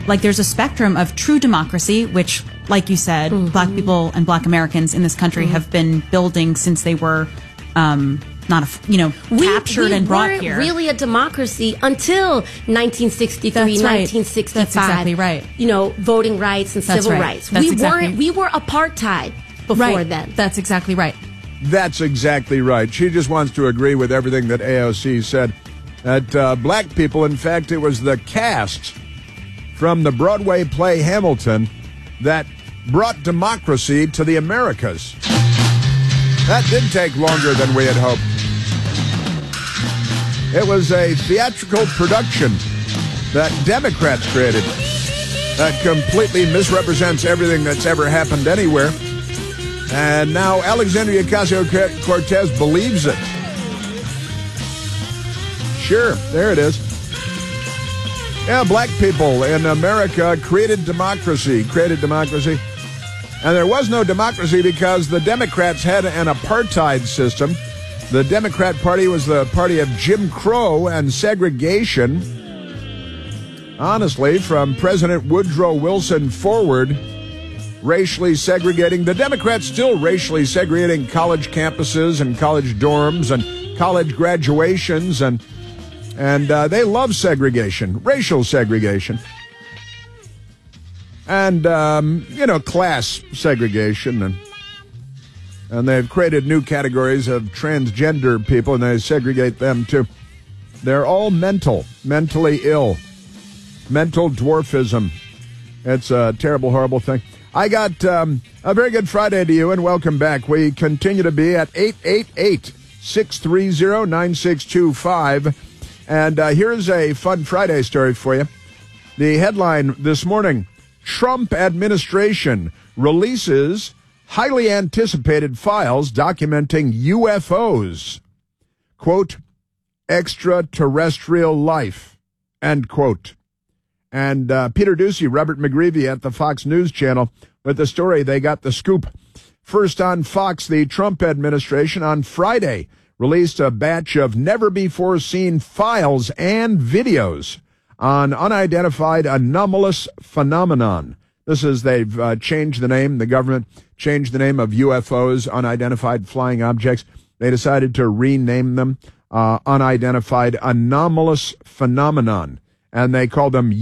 like there's a spectrum of true democracy, which, like you said, black people and black Americans in this country have been building since they were captured and brought here. We weren't really a democracy until 1963, That's right. 1965. That's exactly right. Voting rights and civil rights. We were apartheid before then. That's exactly right. That's exactly right. She just wants to agree with everything that AOC said. That black people, in fact, it was the cast from the Broadway play Hamilton that brought democracy to the Americas. That did take longer than we had hoped. It was a theatrical production that Democrats created that completely misrepresents everything that's ever happened anywhere. And now Alexandria Ocasio-Cortez believes it. Sure, there it is. Yeah, black people in America created democracy. And there was no democracy because the Democrats had an apartheid system. The Democrat Party was the party of Jim Crow and segregation. Honestly, from President Woodrow Wilson forward, racially segregating. The Democrats still racially segregating college campuses and college dorms and college graduations, and they love segregation, racial segregation. And, class segregation. And they've created new categories of transgender people, and they segregate them, too. They're all mentally ill. Mental dwarfism. It's a terrible, horrible thing. I got a very good Friday to you, and welcome back. We continue to be at 888-630-9625. And here's a fun Friday story for you. The headline this morning: Trump administration releases highly anticipated files documenting UFOs. Quote, extraterrestrial life, end quote. And Peter Doocy, Robert McGreevy at the Fox News Channel with the story. They got the scoop. First on Fox, the Trump administration on Friday released a batch of never-before-seen files and videos on unidentified anomalous phenomenon. This is, they've changed the name, the government changed the name of UFOs, unidentified flying objects. They decided to rename them unidentified anomalous phenomenon, and they call them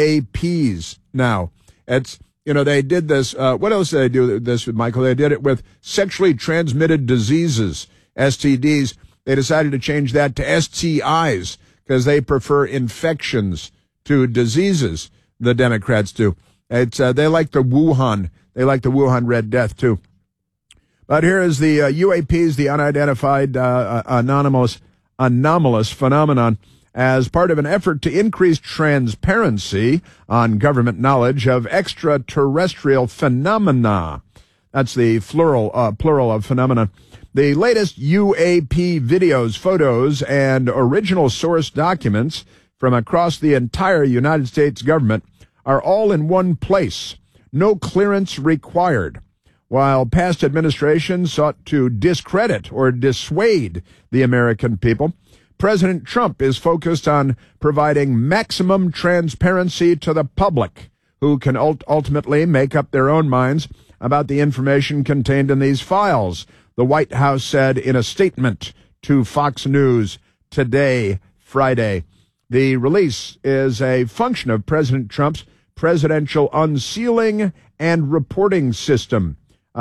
UAPs now. It's, they did this, what else did they do this with, Michael? They did it with sexually transmitted diseases, STDs. They decided to change that to STIs because they prefer infections to diseases, the Democrats do. It's they like the Wuhan Red Death too. But here is the UAPs, the unidentified anomalous phenomenon, as part of an effort to increase transparency on government knowledge of extraterrestrial phenomena. That's the plural of phenomena. The latest UAP videos, photos, and original source documents from across the entire United States government are all in one place. No clearance required. While past administrations sought to discredit or dissuade the American people, President Trump is focused on providing maximum transparency to the public, who can ultimately make up their own minds about the information contained in these files, the White House said in a statement to Fox News today, Friday. The release is a function of President Trump's Presidential Unsealing and Reporting System,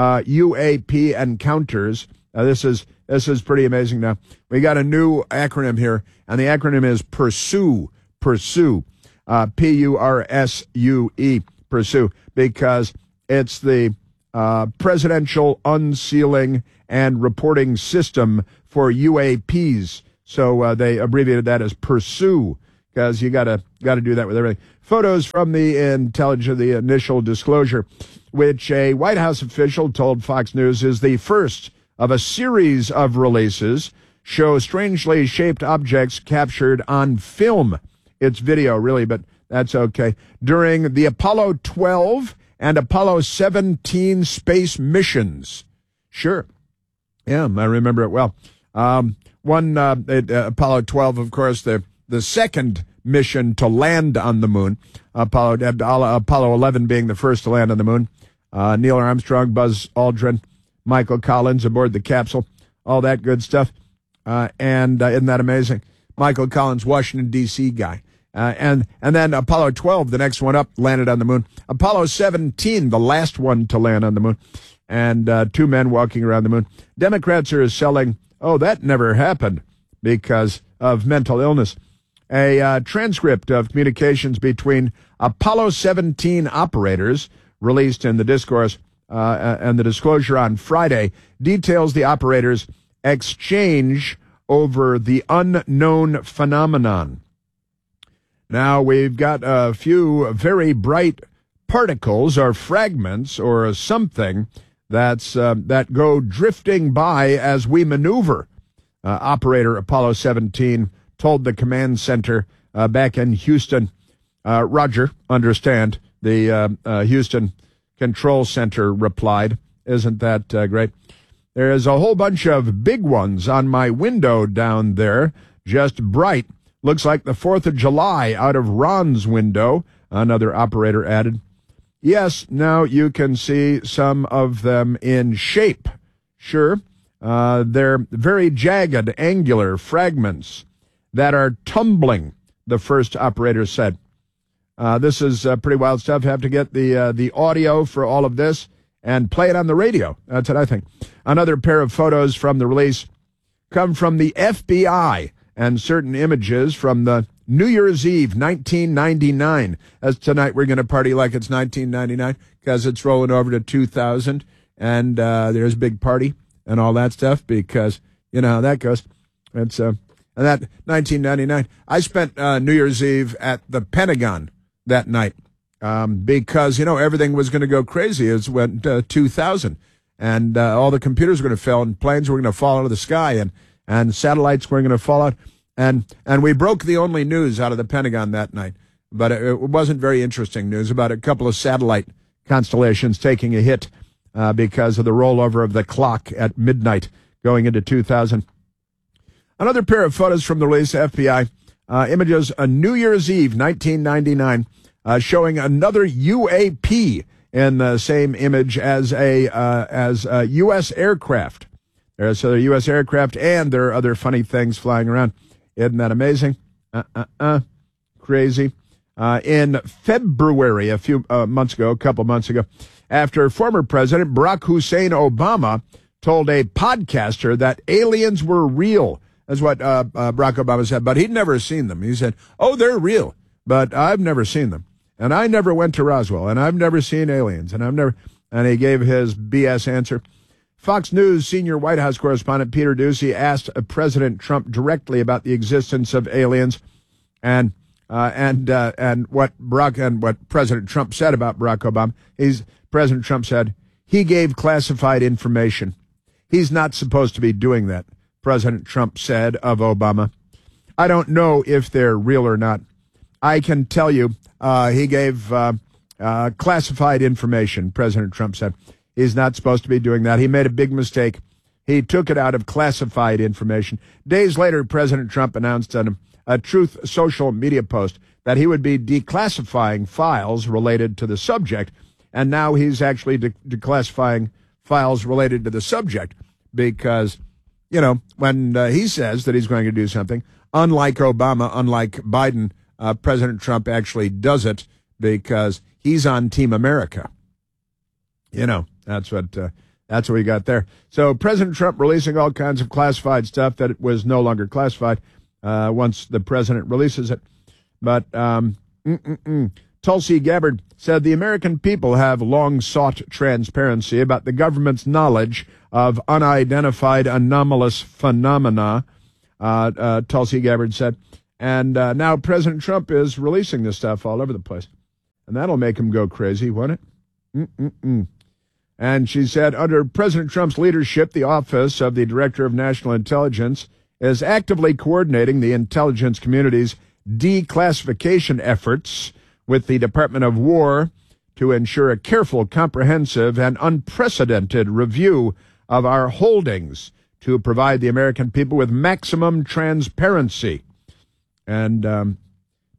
UAP Encounters. This is pretty amazing now. We got a new acronym here, and the acronym is PURSUE, PURSUE, P-U-R-S-U-E, PURSUE, because it's the Presidential Unsealing and Reporting System for UAPs. So they abbreviated that as PURSUE, because you gotta do that with everything. Photos from the initial disclosure, which a White House official told Fox News is the first of a series of releases, show strangely shaped objects captured on film. It's video, really, but that's okay. During the Apollo 12 and Apollo 17 space missions. Sure. Yeah, I remember it well. Apollo 12, of course, the second mission to land on the moon. Apollo 11 being the first to land on the moon. Neil Armstrong, Buzz Aldrin, Michael Collins aboard the capsule, all that good stuff. And isn't that amazing? Michael Collins, Washington, D.C. guy. And then Apollo 12, the next one up, landed on the moon. Apollo 17, the last one to land on the moon. And 2 men walking around the moon. Democrats are selling, that never happened because of mental illness. A transcript of communications between Apollo 17 operators released in the discourse and the disclosure on Friday details the operators' exchange over the unknown phenomenon. Now, we've got a few very bright particles or fragments or something that go drifting by as we maneuver. Operator Apollo 17 told the command center back in Houston, Roger, understand, the Houston Control Center replied. Isn't that great? There's a whole bunch of big ones on my window down there, just bright. Looks like the 4th of July out of Ron's window, another operator added. Yes, now you can see some of them in shape. Sure, they're very jagged, angular fragments that are tumbling, the first operator said. This is pretty wild stuff. Have to get the audio for all of this and play it on the radio. That's what I think. Another pair of photos from the release come from the FBI and certain images from the New Year's Eve, 1999. As tonight we're going to party like it's 1999 because it's rolling over to 2000, and there's a big party and all that stuff because you know how that goes. It's and that 1999. I spent New Year's Eve at the Pentagon that night because everything was going to go crazy. It went 2000, and all the computers were going to fail, and planes were going to fall out of the sky, and satellites were going to fall out. And we broke the only news out of the Pentagon that night, but it wasn't very interesting news about a couple of satellite constellations taking a hit because of the rollover of the clock at midnight going into 2000. Another pair of photos from the release, FBI images a New Year's Eve, 1999, showing another UAP in the same image as a U.S. aircraft. There's a U.S. aircraft, and there are other funny things flying around. Isn't that amazing? Crazy. In February, a couple months ago, after former President Barack Hussein Obama told a podcaster that aliens were real. That's what Barack Obama said, but he'd never seen them. He said, they're real, but I've never seen them. And I never went to Roswell, and I've never seen aliens, and he gave his BS answer. Fox News senior White House correspondent Peter Doocy asked President Trump directly about the existence of aliens and what President Trump said about Barack Obama. President Trump said he gave classified information. He's not supposed to be doing that, President Trump said of Obama. I don't know if they're real or not. I can tell you he gave classified information, President Trump said. He's not supposed to be doing that. He made a big mistake. He took it out of classified information. Days later, President Trump announced on a Truth social media post that he would be declassifying files related to the subject, and now he's actually declassifying files related to the subject because, when he says that he's going to do something, unlike Obama, unlike Biden, President Trump actually does it because he's on Team America. That's what we got there. So President Trump releasing all kinds of classified stuff that was no longer classified once the president releases it. But Tulsi Gabbard said the American people have long sought transparency about the government's knowledge of unidentified anomalous phenomena, Tulsi Gabbard said. And now President Trump is releasing this stuff all over the place. And that'll make him go crazy, won't it? And she said, under President Trump's leadership, the Office of the Director of National Intelligence is actively coordinating the intelligence community's declassification efforts with the Department of War to ensure a careful, comprehensive, and unprecedented review of our holdings to provide the American people with maximum transparency. And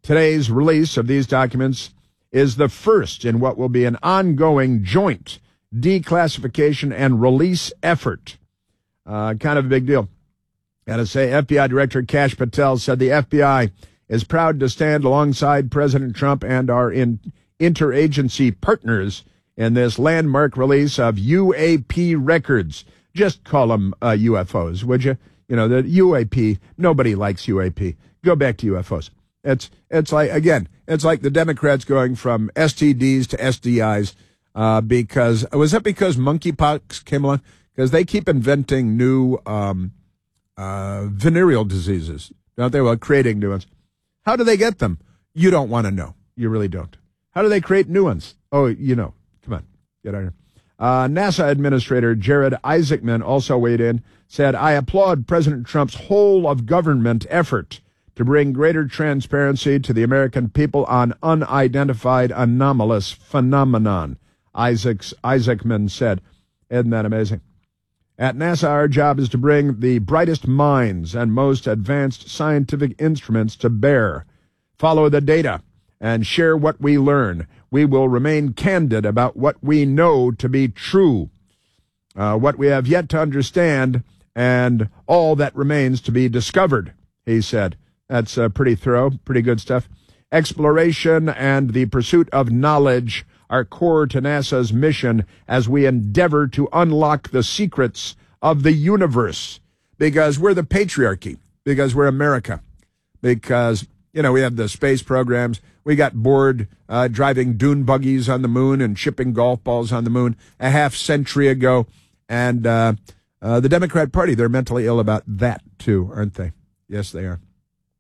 Today's release of these documents is the first in what will be an ongoing joint declassification and release effort. Kind of a big deal. Gotta say, FBI Director Kash Patel said the FBI is proud to stand alongside President Trump and our interagency partners in this landmark release of UAP records. Just call them UFOs, would you? You know, the UAP, nobody likes UAP. Go back to UFOs. It's like, again, it's like the Democrats going from STDs to SDIs because monkeypox came along? Because they keep inventing new venereal diseases, don't they? Well, creating new ones. How do they get them? You don't want to know. You really don't. How do they create new ones? Oh, you know. Come on, get out of here. NASA Administrator Jared Isaacman also weighed in, said, I applaud President Trump's whole of government effort to bring greater transparency to the American people on unidentified anomalous phenomenon, Isaacman said. Isn't that amazing? At NASA, our job is to bring the brightest minds and most advanced scientific instruments to bear, follow the data, and share what we learn. We will remain candid about what we know to be true, what we have yet to understand, and all that remains to be discovered, he said. That's pretty thorough, pretty good stuff. Exploration and the pursuit of knowledge are core to NASA's mission as we endeavor to unlock the secrets of the universe, because we're the patriarchy, because we're America, because, you know, we have the space programs. We got bored driving dune buggies on the moon and shipping golf balls on the moon a half century ago. And the Democrat Party, they're mentally ill about that, too, aren't they? Yes, they are.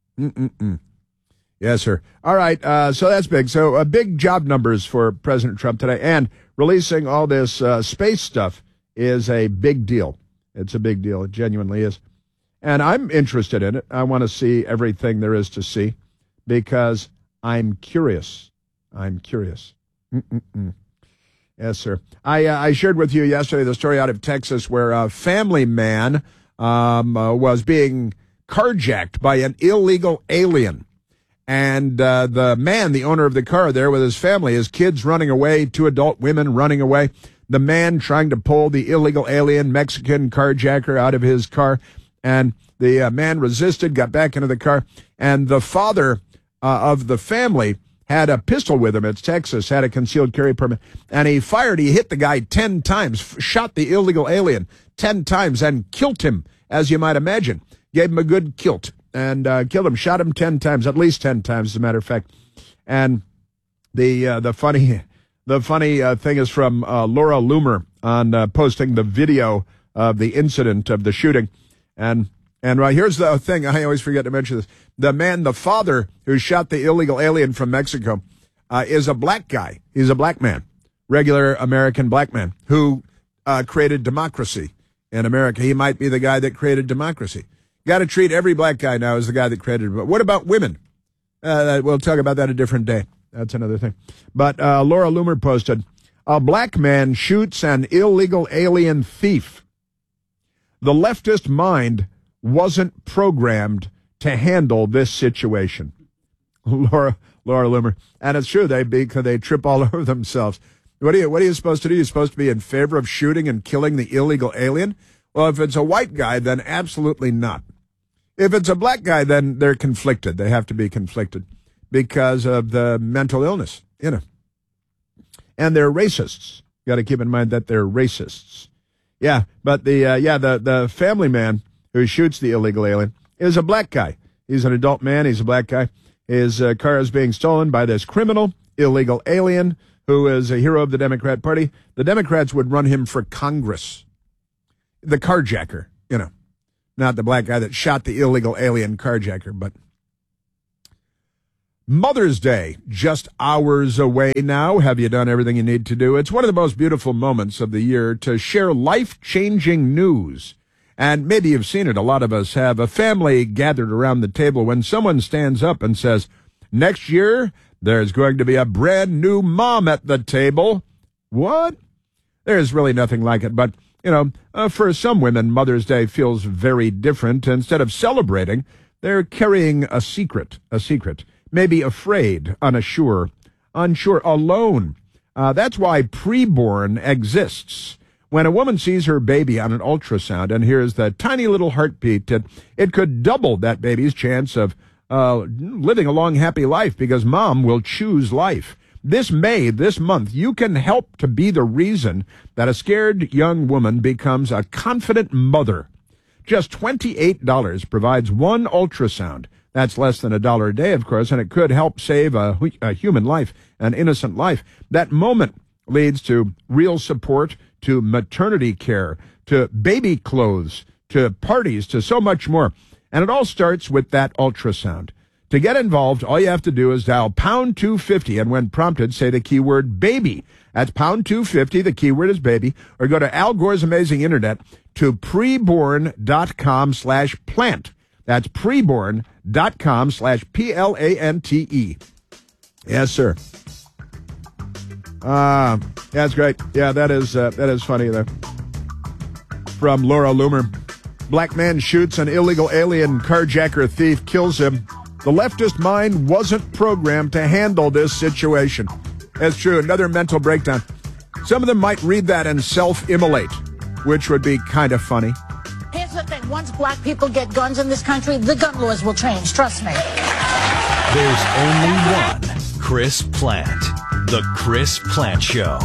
Yes, sir. All right, so that's big. So big job numbers for President Trump today. And releasing all this space stuff is a big deal. It's a big deal. It genuinely is. And I'm interested in it. I want to see everything there is to see because I'm curious. I'm curious. Yes, sir. I shared with you yesterday the story out of Texas where a family man was being carjacked by an illegal alien. And the man, the owner of the car there with his family, his kids running away, 2 adult women running away, the man trying to pull the illegal alien Mexican carjacker out of his car. And the man resisted, got back into the car. And the father of the family had a pistol with him. It's Texas, had a concealed carry permit. And he fired. He hit the guy 10 times, shot the illegal alien 10 times and killed him, as you might imagine. Gave him a good kilt and killed him, shot him 10 times, at least 10 times, as a matter of fact. And the funny thing is from Laura Loomer on posting the video of the incident of the shooting. And here's the thing, I always forget to mention this. The man, the father who shot the illegal alien from Mexico, is a black guy. He's a black man, regular American black man who created democracy in America. He might be the guy that created democracy. Got to treat every black guy now as the guy that created it. But what about women? We'll talk about that a different day. That's another thing. But Laura Loomer posted, a black man shoots an illegal alien thief. The leftist mind wasn't programmed to handle this situation. Laura Loomer. And it's true, they trip all over themselves. What are you supposed to do? You're supposed to be in favor of shooting and killing the illegal alien? Well, if it's a white guy, then absolutely not. If it's a black guy, then they're conflicted. They have to be conflicted because of the mental illness, you know. And they're racists. You got to keep in mind that they're racists. Yeah, but the family man who shoots the illegal alien is a black guy. He's an adult man. He's a black guy. His car is being stolen by this criminal, illegal alien, who is a hero of the Democrat Party. The Democrats would run him for Congress. The carjacker, you know. Not the black guy that shot the illegal alien carjacker, but Mother's Day, just hours away now. Have you done everything you need to do? It's one of the most beautiful moments of the year to share life-changing news. And maybe you've seen it. A lot of us have. A family gathered around the table when someone stands up and says, next year, there's going to be a brand new mom at the table. What? There's really nothing like it, but you know, for some women, Mother's Day feels very different. Instead of celebrating, they're carrying a secret, maybe afraid, unsure, alone. That's why preborn exists. When a woman sees her baby on an ultrasound and hears the tiny little heartbeat, it could double that baby's chance of living a long, happy life, because mom will choose life. This month, you can help to be the reason that a scared young woman becomes a confident mother. Just $28 provides one ultrasound. That's less than $1 a day, of course, and it could help save a human life, an innocent life. That moment leads to real support, to maternity care, to baby clothes, to parties, to so much more. And it all starts with that ultrasound. To get involved, all you have to do is dial pound 250, and when prompted, say the keyword baby. That's pound 250, the keyword is baby, or go to Al Gore's Amazing Internet to preborn.com/plant. That's preborn.com/PLANTE. Yes, sir. That's great. Yeah, that is funny there. From Laura Loomer. Black man shoots an illegal alien carjacker thief, kills him. The leftist mind wasn't programmed to handle this situation. That's true. Another mental breakdown. Some of them might read that and self-immolate, which would be kind of funny. Here's the thing. Once black people get guns in this country, the gun laws will change. Trust me. There's only one Chris Plante. The Chris Plante Show.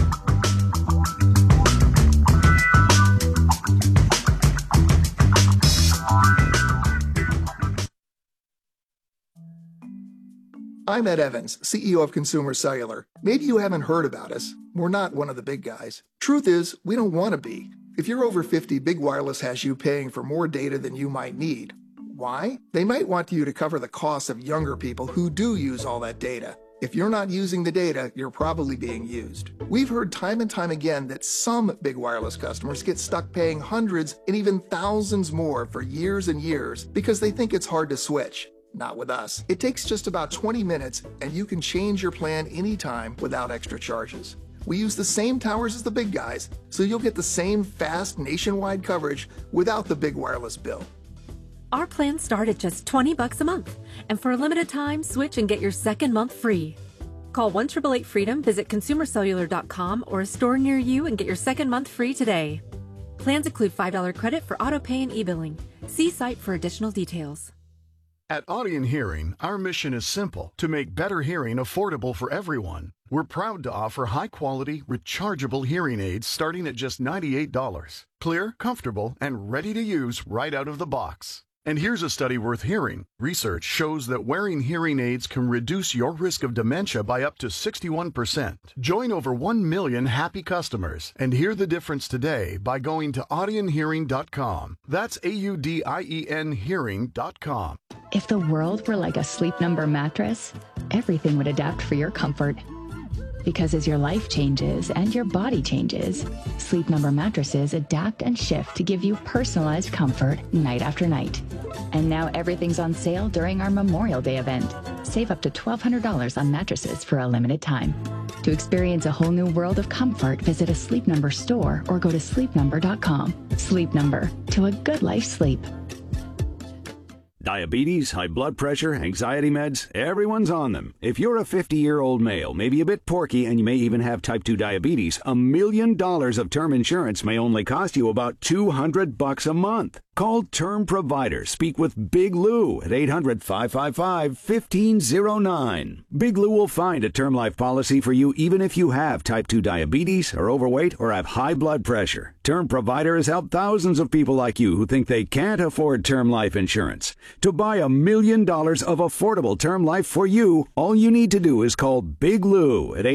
I'm Ed Evans, CEO of Consumer Cellular. Maybe you haven't heard about us. We're not one of the big guys. Truth is, we don't want to be. If you're over 50, Big Wireless has you paying for more data than you might need. Why? They might want you to cover the costs of younger people who do use all that data. If you're not using the data, you're probably being used. We've heard time and time again that some Big Wireless customers get stuck paying hundreds and even thousands more for years and years because they think it's hard to switch. Not with us. It takes just about 20 minutes and you can change your plan anytime without extra charges. We use the same towers as the big guys, so you'll get the same fast nationwide coverage without the Big Wireless bill. Our plans start at just $20 a month, and for a limited time, switch and get your second month free. Call 1-888-FREEDOM, visit consumercellular.com or a store near you and get your second month free today. Plans include $5 credit for auto pay and e-billing. See site for additional details. At Audien Hearing, our mission is simple: to make better hearing affordable for everyone. We're proud to offer high-quality, rechargeable hearing aids starting at just $98. Clear, comfortable, and ready to use right out of the box. And here's a study worth hearing. Research shows that wearing hearing aids can reduce your risk of dementia by up to 61%. Join over 1 million happy customers and hear the difference today by going to audienhearing.com. That's AUDIEN hearing.com. If the world were like a Sleep Number mattress, everything would adapt for your comfort. Because as your life changes and your body changes, Sleep Number mattresses adapt and shift to give you personalized comfort night after night. And now everything's on sale during our Memorial Day event. Save up to $1,200 on mattresses for a limited time. To experience a whole new world of comfort, visit a Sleep Number store or go to sleepnumber.com. Sleep Number, to a good life's sleep. Diabetes, high blood pressure, anxiety meds, everyone's on them. If you're a 50-year-old male, maybe a bit porky, and you may even have type 2 diabetes, $1 million of term insurance may only cost you about $200 a month. Call Term Provider. Speak with Big Lou at 800-555-1509. Big Lou will find a term life policy for you even if you have type 2 diabetes, are overweight, or have high blood pressure. Term Provider has helped thousands of people like you who think they can't afford term life insurance. To buy $1 million of affordable term life for you, all you need to do is call Big Lou at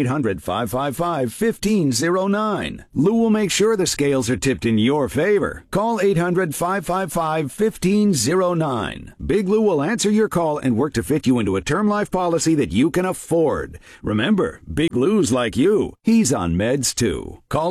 800-555-1509. Lou will make sure the scales are tipped in your favor. Call 800-555-1509. Big Lou will answer your call and work to fit you into a term life policy that you can afford. Remember, Big Lou's like you. He's on meds too. Call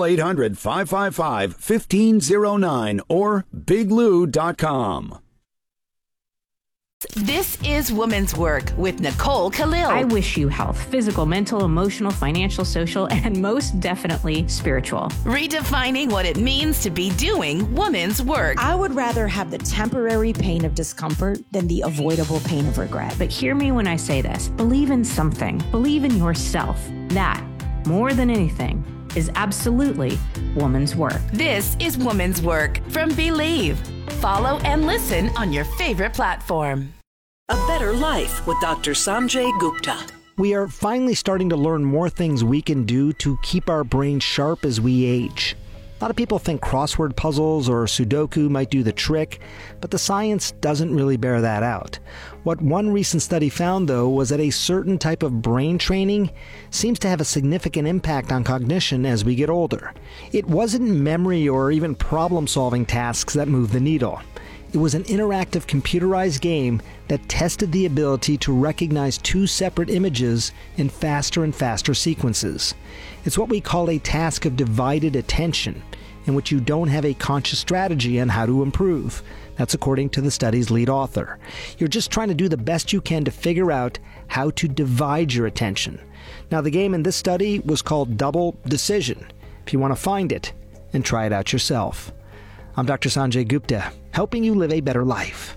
800-555-1509 or biglou.com. This is Women's Work with Nicole Khalil. I wish you health, physical, mental, emotional, financial, social, and most definitely spiritual. Redefining what it means to be doing women's work. I would rather have the temporary pain of discomfort than the avoidable pain of regret. But hear me when I say this. Believe in something. Believe in yourself. That, more than anything, is absolutely woman's work. This is Woman's Work from Believe. Follow and listen on your favorite platform. A Better Life with Dr. Sanjay Gupta. We are finally starting to learn more things we can do to keep our brains sharp as we age. A lot of people think crossword puzzles or Sudoku might do the trick, but the science doesn't really bear that out. What one recent study found, though, was that a certain type of brain training seems to have a significant impact on cognition as we get older. It wasn't memory or even problem-solving tasks that moved the needle. It was an interactive computerized game that tested the ability to recognize two separate images in faster and faster sequences. It's what we call a task of divided attention, in which you don't have a conscious strategy on how to improve. That's according to the study's lead author. You're just trying to do the best you can to figure out how to divide your attention. Now, the game in this study was called Double Decision. If you want to find it and try it out yourself. I'm Dr. Sanjay Gupta, helping you live a better life.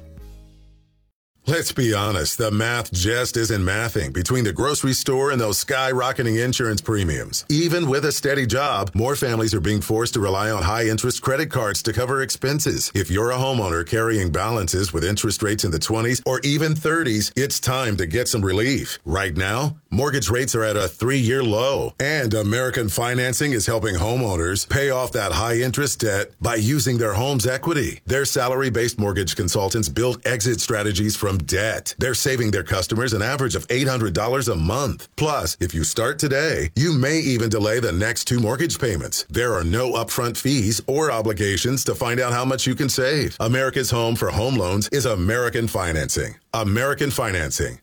Let's be honest, the math just isn't mathing between the grocery store and those skyrocketing insurance premiums. Even with a steady job, more families are being forced to rely on high-interest credit cards to cover expenses. If you're a homeowner carrying balances with interest rates in the 20s or even 30s, it's time to get some relief. Right now, mortgage rates are at a 3-year low, and American Financing is helping homeowners pay off that high-interest debt by using their home's equity. Their salary-based mortgage consultants build exit strategies from debt. They're saving their customers an average of $800 a month. Plus, if you start today, you may even delay the next 2 mortgage payments. There are no upfront fees or obligations to find out how much you can save. America's home for home loans is American Financing. American Financing,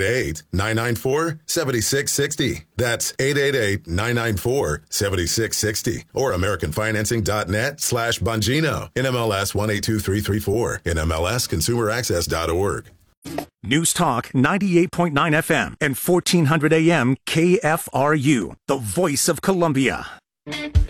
888-994-7660. That's 888-994-7660. Or AmericanFinancing.net/Bongino. NMLS 182334. NMLSConsumerAccess.org. News Talk 98.9 FM and 1400 AM KFRU, the voice of Columbia.